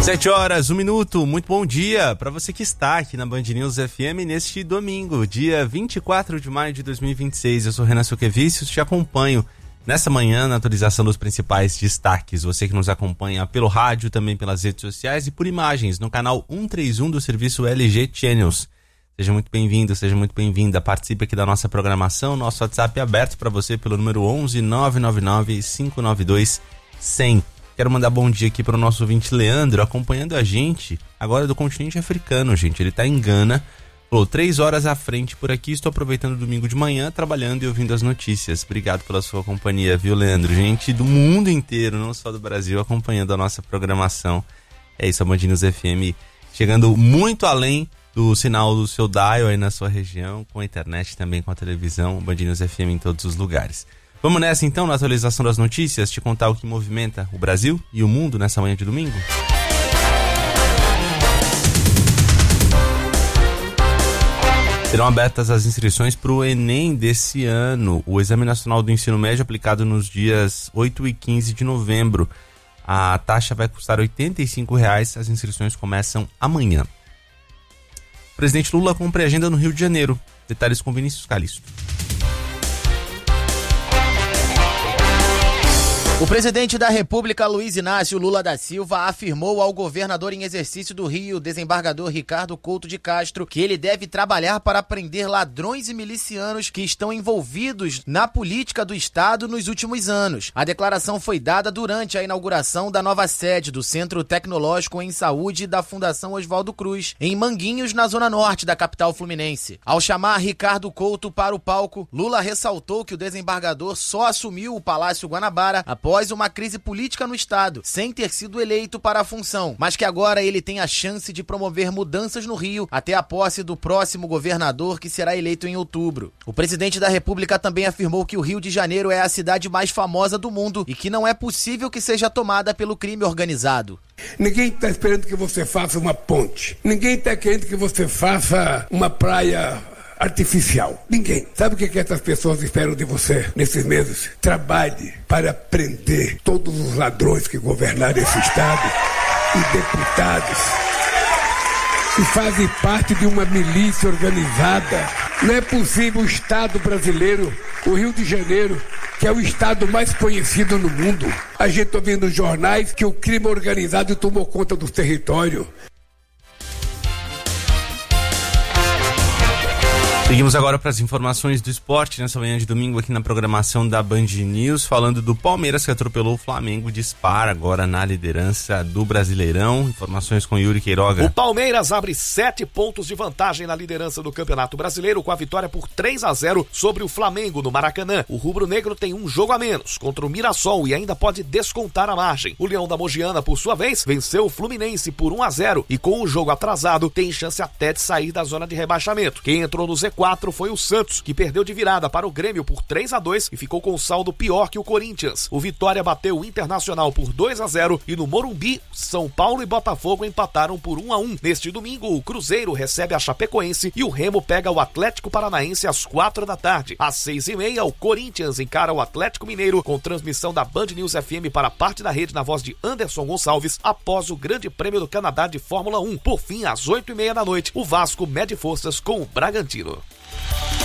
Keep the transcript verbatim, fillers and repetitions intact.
Sete horas, um minuto, muito bom dia para você que está aqui na Band News F M neste domingo, dia vinte e quatro de maio de dois mil e vinte e seis. Eu sou Renan Suquevicius, te acompanho nessa manhã na atualização dos principais destaques. Você que nos acompanha pelo rádio, também pelas redes sociais e por imagens no canal cento e trinta e um do serviço L G Channels. Seja muito bem-vindo, seja muito bem-vinda. Participe aqui da nossa programação. Nosso WhatsApp é aberto para você pelo número onze nove nove nove cinco nove dois cem. Quero mandar bom dia aqui para o nosso ouvinte Leandro, acompanhando a gente agora do continente africano, gente. Ele está em Gana, falou, três horas à frente por aqui, estou aproveitando o domingo de manhã, trabalhando e ouvindo as notícias. Obrigado pela sua companhia, viu, Leandro? Gente do mundo inteiro, não só do Brasil, acompanhando a nossa programação. É isso, a Band News F M chegando muito além do sinal do seu dial aí na sua região, com a internet também, com a televisão, Band News F M em todos os lugares. Vamos nessa então, na atualização das notícias, te contar o que movimenta o Brasil e o mundo nessa manhã de domingo? Serão abertas as inscrições para o Enem desse ano, o Exame Nacional do Ensino Médio aplicado nos dias oito e quinze de novembro. A taxa vai custar oitenta e cinco reais, as inscrições começam amanhã. O presidente Lula cumpre agenda no Rio de Janeiro. Detalhes com Vinícius Calixto. O presidente da República, Luiz Inácio Lula da Silva, afirmou ao governador em exercício do Rio, desembargador Ricardo Couto de Castro, que ele deve trabalhar para prender ladrões e milicianos que estão envolvidos na política do Estado nos últimos anos. A declaração foi dada durante a inauguração da nova sede do Centro Tecnológico em Saúde da Fundação Oswaldo Cruz, em Manguinhos, na zona norte da capital fluminense. Ao chamar Ricardo Couto para o palco, Lula ressaltou que o desembargador só assumiu o Palácio Guanabara após após uma crise política no Estado, sem ter sido eleito para a função, mas que agora ele tem a chance de promover mudanças no Rio até a posse do próximo governador, que será eleito em outubro. O presidente da República também afirmou que o Rio de Janeiro é a cidade mais famosa do mundo e que não é possível que seja tomada pelo crime organizado. Ninguém está esperando que você faça uma ponte. Ninguém está querendo que você faça uma praia artificial. Ninguém. Sabe o que, que essas pessoas esperam de você nesses meses? Trabalhe para prender todos os ladrões que governaram esse Estado e deputados que fazem parte de uma milícia organizada. Não é possível o Estado brasileiro, o Rio de Janeiro, que é o estado mais conhecido no mundo. A gente está vendo nos jornais que o crime organizado tomou conta do território. Seguimos agora para as informações do esporte nessa manhã de domingo aqui na programação da Band News, falando do Palmeiras que atropelou o Flamengo, dispara agora na liderança do Brasileirão. Informações com Yuri Queiroga. O Palmeiras abre sete pontos de vantagem na liderança do Campeonato Brasileiro com a vitória por três a zero sobre o Flamengo no Maracanã. O rubro-negro tem um jogo a menos contra o Mirassol e ainda pode descontar a margem. O Leão da Mogiana, por sua vez, venceu o Fluminense por um a zero e com o jogo atrasado tem chance até de sair da zona de rebaixamento. Quem entrou no Z quatro foi o Santos, que perdeu de virada para o Grêmio por três a dois e ficou com um saldo pior que o Corinthians. O Vitória bateu o Internacional por dois a zero e no Morumbi, São Paulo e Botafogo empataram por um a um. Neste domingo, o Cruzeiro recebe a Chapecoense e o Remo pega o Atlético Paranaense às quatro da tarde. Às seis e meia, o Corinthians encara o Atlético Mineiro com transmissão da Band News F M para parte da rede na voz de Anderson Gonçalves após o Grande Prêmio do Canadá de Fórmula um. Por fim, às oito e meia da noite, o Vasco mede forças com o Bragantino.